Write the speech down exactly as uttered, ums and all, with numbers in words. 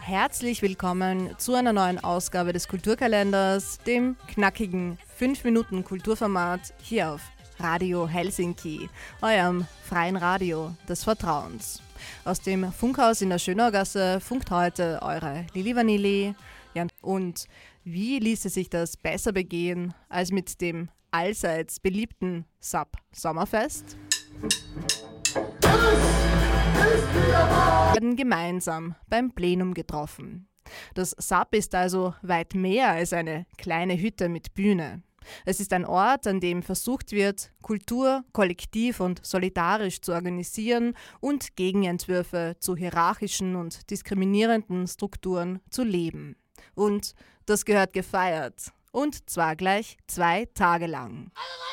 Herzlich willkommen zu einer neuen Ausgabe des Kulturkalenders, dem knackigen fünf Minuten Kulturformat hier auf Radio Helsinki, eurem freien Radio des Vertrauens. Aus dem Funkhaus in der Schönaugasse funkt heute eure Lili Vanilli. Ja, und wie ließe sich das besser begehen als mit dem allseits beliebten S A P Sommerfest? Wir werden gemeinsam beim Plenum getroffen. Das S A P ist also weit mehr als eine kleine Hütte mit Bühne. Es ist ein Ort, an dem versucht wird, Kultur kollektiv und solidarisch zu organisieren und Gegenentwürfe zu hierarchischen und diskriminierenden Strukturen zu leben. Und das gehört gefeiert. Und zwar gleich zwei Tage lang.